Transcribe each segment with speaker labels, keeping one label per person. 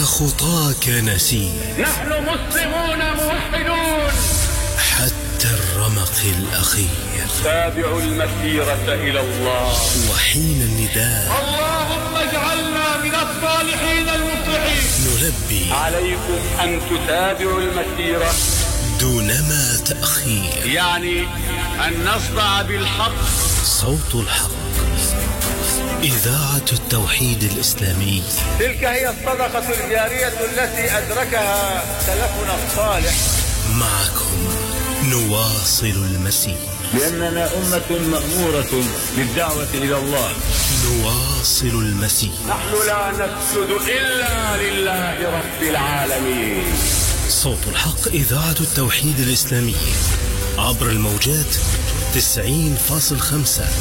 Speaker 1: على خطاك نسير،
Speaker 2: نحن مسلمون موحدون
Speaker 1: حتى الرمق الأخير.
Speaker 2: تابعوا المسيرة إلى الله.
Speaker 1: وحين النداء
Speaker 2: اللهم اجعلنا من الصالحين المصلحين،
Speaker 1: نلبي
Speaker 2: عليكم أن تتابعوا المسيرة
Speaker 1: دونما تأخير،
Speaker 2: يعني أن نصدع بالحق.
Speaker 1: صوت الحق، إذاعة التوحيد الإسلامي.
Speaker 2: تلك هي الصدقة الجارية التي أدركها سلفنا الصالح.
Speaker 1: معكم نواصل المسير،
Speaker 3: لأننا أمة مأمورة بالدعوة إلى الله.
Speaker 1: نواصل المسير.
Speaker 2: نحن لا نسجد إلا لله رب العالمين.
Speaker 1: صوت الحق، إذاعة التوحيد الإسلامي، عبر الموجات 90.5،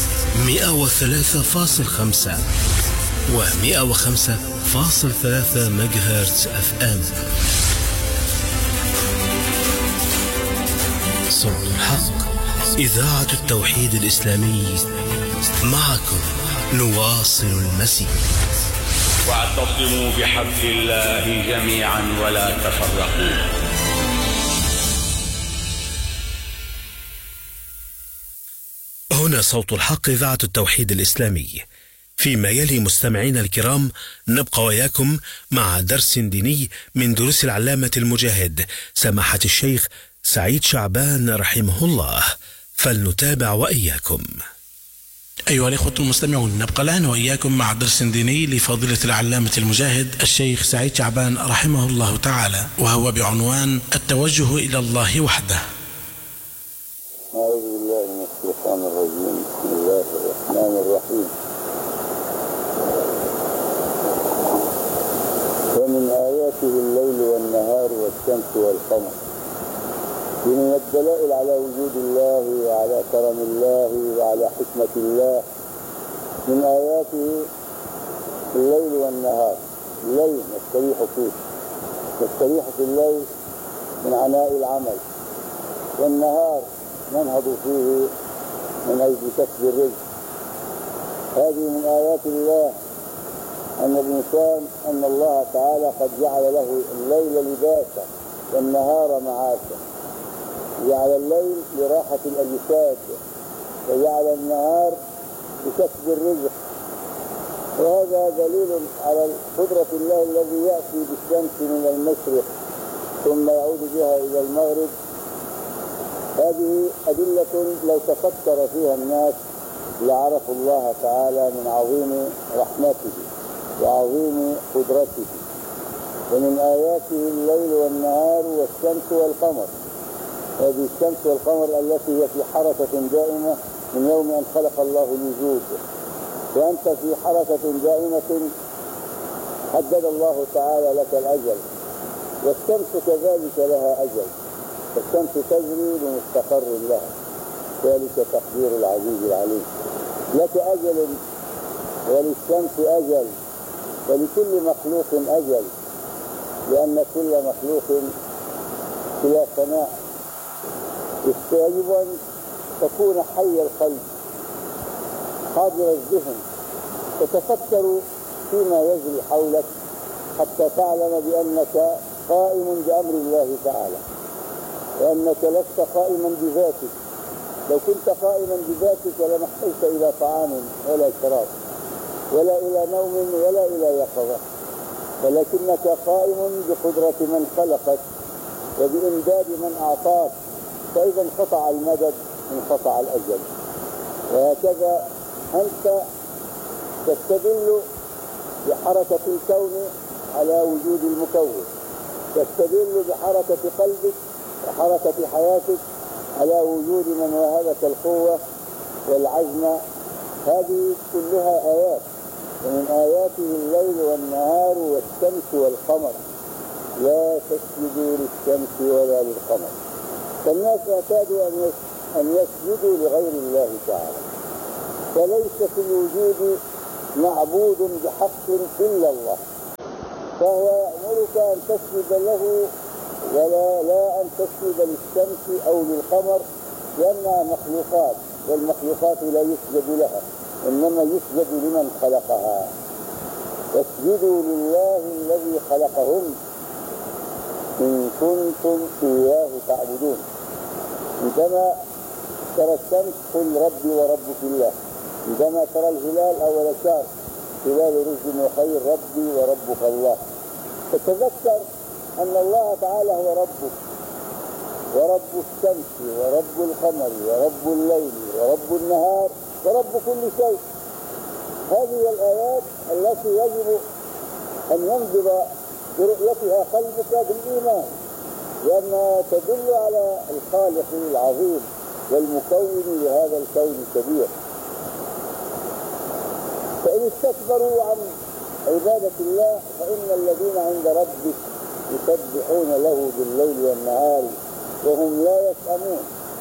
Speaker 1: 103.5 و105.3 ميجاهرتز FM. صوت الحق، إذاعة التوحيد الإسلامي. معكم نواصل المسير.
Speaker 2: واعتصموا بحبل الله جميعا ولا تفرقوا.
Speaker 1: هنا صوت الحق، إذاعة التوحيد الإسلامي. فيما يلي مستمعين الكرام نبقى وياكم مع درس ديني من دروس العلامة المجاهد سماحة الشيخ سعيد شعبان رحمه الله، فلنتابع وإياكم.
Speaker 4: أيها الإخوة المستمعون، نبقى الآن وإياكم مع درس ديني لفضيلة العلامة المجاهد الشيخ سعيد شعبان رحمه الله تعالى، وهو بعنوان التوجه إلى الله وحده.
Speaker 5: أعوذ بالله من الشيطان الرجيم. بسم الله الرحمن الرحيم. ومن آياته الليل والنهار والشمس والقمر. من الدلائل على وجود الله وعلى كرم الله وعلى حكمة الله. من آياته الليل والنهار. الليل نستريح فيه، نستريح في الليل من عناء العمل، والنهار ننهض فيه من أجل كسب الرزق. هذه من آيات الله أن الإنسان، أن الله تعالى قد جعل له الليل لباسا والنهار معاشا. جعل الليل لراحة الأجساد وجعل النهار لكسب الرزق. وهذا دليل على قدرة الله الذي يأتي بالشمس من المشرق ثم يعود بها إلى المغرب. هذه أدلة لو تفكر فيها الناس لعرفوا الله تعالى من عظيم رحمته وعظيم قدرته. ومن آياته الليل والنهار والشمس والقمر. هذه الشمس والقمر التي هي في حركة دائمة من يوم أن خلق الله الوجود، وأنت في حركة دائمة حدد الله تعالى لك الأجل، والشمس كذلك لها أجل، الشمس تجري لمستقر لها، ذلك تقدير العزيز العليم. لك أجل وللشمس أجل ولكل مخلوق أجل، لأن كل مخلوق بلا فناء. يجب أن تكون حي القلب حاضر الذهن، تتفكر فيما يجري حولك حتى تعلم بأنك قائم بأمر الله تعالى، وأنك لست قائما بذاتك. لو كنت قائما بذاتك لما احتجت إلى طعام ولا شراب ولا إلى نوم ولا إلى يقظة، ولكنك قائم بقدرة من خلقك وبإمداد من أعطاك، فإذا انقطع المدد انقطع الأجل. وهكذا أنت تستدل بحركة الكون على وجود المكون، تستدل بحركة قلبك وحركة حياتك على وجود من وهبك القوة والعزم. هذه كلها آيات. ومن آياته الليل والنهار والشمس والقمر. لا تسجدوا للشمس ولا للقمر. فالناس اعتادوا أن يسجدوا لغير الله تعالى، فليس في الوجود معبود بحق إلا الله، فهو يأمرك أن تسجد له لا أن تسجد للشمس أو للقمر، لأنها مخلوقات، والمخلوقات لا يسجد لها، إنما يسجد لمن خلقها. واسجدوا لله الذي خلقهن إن كنتم إياه تعبدون. عندما ترى الشمس قل ربي وربك الله، عندما ترى الهلال أول الشهر هلال رشد وخير ربي وربك الله، فتذكر أن الله تعالى هو ربك ورب الشمس ورب القمر ورب الليل ورب النهار ورب كل شيء. هذه الآيات التي يجب أن ينضب برؤيتها قلبك بالإيمان، لأنها تدل على الخالق العظيم والمكون لهذا الكون الكبير. فإن استكبروا عن عبادة الله فإن الذين عند ربك يسبحون له بالليل والنهار وهم لا يسأمون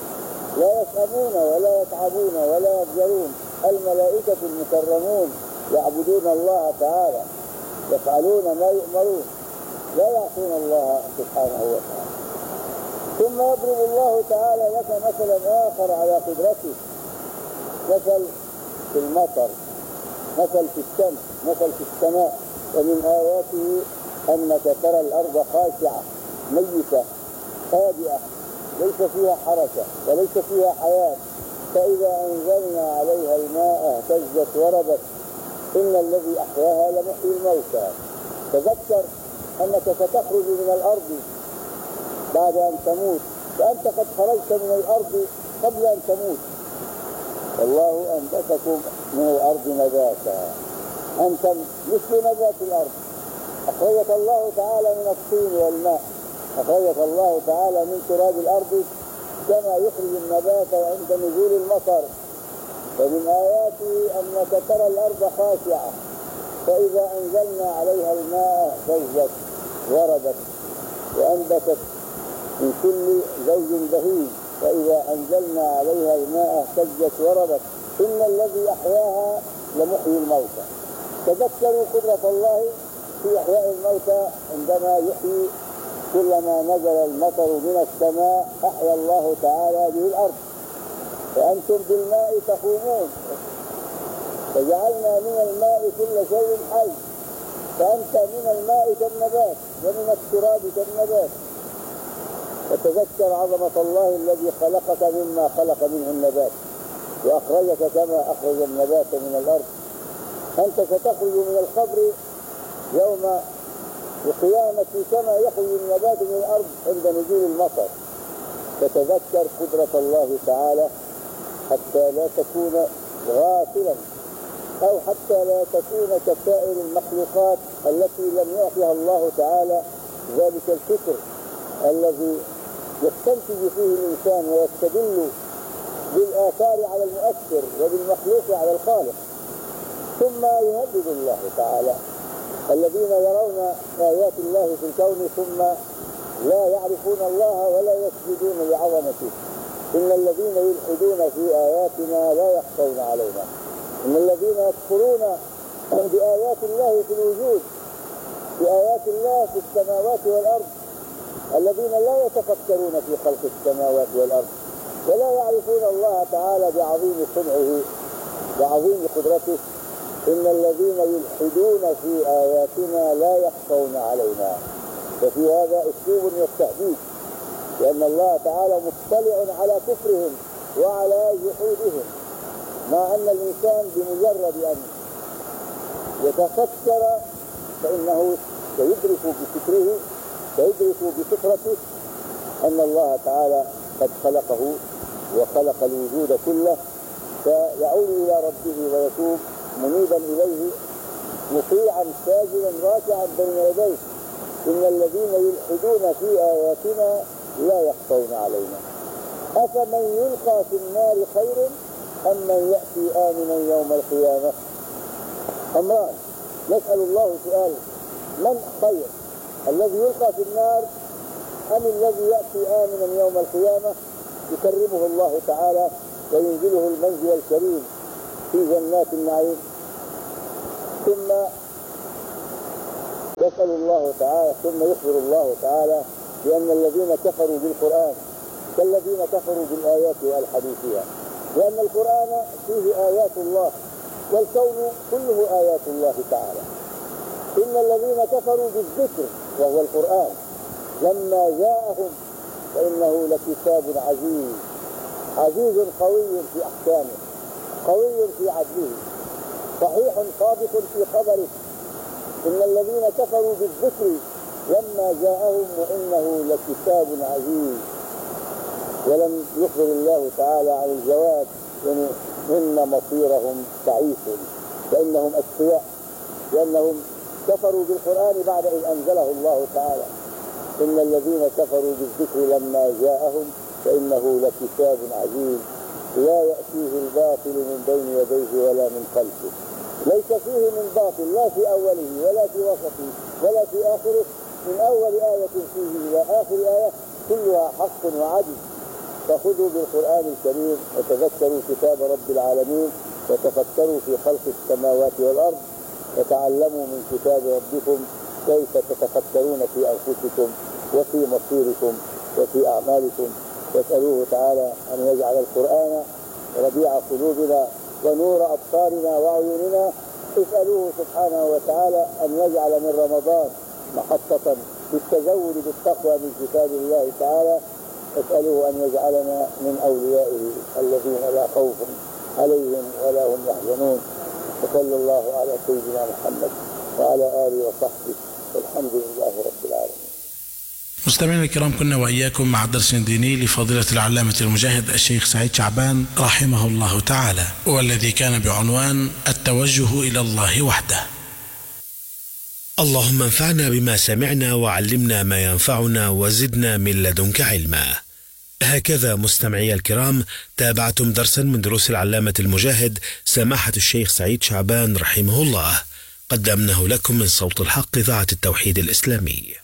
Speaker 5: ولا يتعبون ولا يفجرون. الملائكة المكرمون يعبدون الله تعالى، يفعلون ما يؤمرون، لا يعصون الله سبحانه وتعالى. ثم يضرب الله تعالى لك مثلا آخر على قدرته، مثل في المطر، مثل في الشمس، مثل في السماء. ومن آياته أنك ترى الأرض خاشعة ميتة هادئة ليس فيها حركة وليس فيها حياة، فإذا أنزلنا عليها الماء اهتزت وربت إن الذي أحياها لمحيي الموتى. تذكر أنك ستخرج من الأرض بعد أن تموت، فأنت قد خرجت من الأرض قبل أن تموت. والله أنبتكم من الأرض نباتا، أنتم مثل نبات الأرض. أخرجك الله تعالى من الطين والماء، أخرجك الله تعالى من تراب الأرض كما يخرج النبات عند نزول المطر. ومن آياته أنك ترى الأرض خاشعة فإذا أنزلنا عليها الماء اهتزت وربت وأنبتت من كل زوج بهيج، فإذا أنزلنا عليها الماء اهتزت وربت إن الذي أحياها لمحيي الموتى. تذكروا قدرة الله في إحياء الموتى عندما يحيي كلما نزل المطر من السماء أحيا الله تعالى به الأرض. وأنتم بالماء تقومون، فجعلنا من الماء كل شيء حي، فأنت من الماء كالنبات ومن التراب كالنبات. وتذكر عظمة الله الذي خلقك مما خلق منه النبات وأخرجك كما أخرج النبات من الأرض. أنت ستخرج من القبر يوم القيامة كما يخرج النبات من الأرض عند نزول المطر. فتذكر قدرة الله تعالى حتى لا تكون غافلا، أو حتى لا تكون كسائر المخلوقات التي لم يعطيها الله تعالى ذلك الفكر الذي يستنتج فيه الإنسان ويستدل بالآثار على المؤثر وبالمخلوق على الخالق. ثم يهدد الله تعالى الذين يرون آيات الله في الكون ثم لا يعرفون الله ولا يسجدون لعظمته. إن الذين يلحدون في آياتنا لا يخفون علينا، إن الذين يكفرون بآيات الله في الوجود، بآيات الله في السماوات والأرض، الذين لا يتفكرون في خلق السماوات والأرض ولا يعرفون الله تعالى بعظيم صنعه وعظيم قدرته. إن الذين يلحدون في آياتنا لا يخفون علينا. ففي هذا أسلوب للتهديد، لأن الله تعالى مطلع على كفرهم وعلى جحودهم، مع أن الإنسان بمجرد أن يتفكر فإنه سيدرك بفكره، سيدرك بفطرته أن الله تعالى قد خلقه وخلق الوجود كله، فيعود إلى ربه ويتوب منيبا إليه مطيعا ساجدا راكعا بين يديه. إن الذين يلحدون في آياتنا لا يخفون علينا. أفمن يلقى في النار خير أم من يأتي آمنا يوم القيامة؟ أمران، نسأل الله سؤال: من خير، الذي يلقى في النار أم الذي يأتي آمنا يوم القيامة يكرمه الله تعالى وينزله المنزل الكريم في جنات النعيم؟ ثم يسأل الله تعالى، ثم يخبر الله تعالى بأن الذين كفروا بالقرآن كالذين كفروا بالآيات والحديثية، لأن القرآن فيه آيات الله والكون كله آيات الله تعالى. إن الذين كفروا بالذكر وهو القرآن لما جاءهم فإنه لكتاب عزيز، عزيز قوي في أحكامه، قوي في عدله، صحيح صادق في خبره. إن الذين كفروا بالذكر لما جاءهم وإنه لكتاب عزيز. ولم يخبر الله تعالى عن الجواب يعني إن مصيرهم تعيس، فإنهم أشقياء لأنهم كفروا بالقرآن بعد إذ أنزله الله تعالى. إن الذين كفروا بالذكر لما جاءهم فإنه لكتاب عزيز لا يأتيه الباطل من بين يديه ولا من خلفه. ليس فيه من باطل لا في أوله ولا في وسطه ولا في آخره، من أول آية فيه إلى آخر آية كلها حق وعدل. فخذوا بالقرآن الكريم وتذكروا كتاب رب العالمين وتفكروا في خلق السماوات والأرض وتعلموا من كتاب ربكم كيف تتفكرون في أنفسكم وفي مصيركم وفي أعمالكم. واسألوه تعالى أن يجعل القرآن ربيع قلوبنا ونور أبصارنا وعيوننا. اسألوه سبحانه وتعالى أن يجعل من رمضان محطة للتزود بالتقوى من كتاب الله تعالى. اسألوه أن يجعلنا من أوليائه الذين لا خوف عليهم ولا هم يحزنون. وصلى الله على سيدنا محمد وعلى آله وصحبه والحمد لله رب العالمين.
Speaker 4: مستمعينا الكرام، كنا وإياكم مع درس ديني لفضيلة العلامة المجاهد الشيخ سعيد شعبان رحمه الله تعالى، والذي كان بعنوان التوجه إلى الله وحده.
Speaker 1: اللهم انفعنا بما سمعنا وعلمنا ما ينفعنا وزدنا من لدنك علما. هكذا مستمعي الكرام تابعتم درسا من دروس العلامة المجاهد سماحة الشيخ سعيد شعبان رحمه الله، قدمناه لكم من صوت الحق إذاعة التوحيد الإسلامي.